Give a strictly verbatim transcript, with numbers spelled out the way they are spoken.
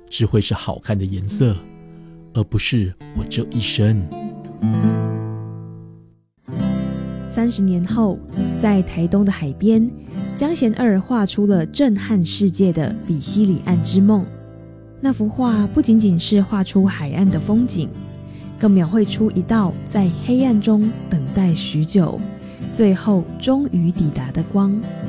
只会是好看的颜色，而不是我这一生。 三十年后，在台东的海边，江贤二画出了震撼世界的比西里岸之梦。那幅画不仅仅是画出海岸的风景，更描绘出一道在黑暗中等待许久，最后终于抵达的光。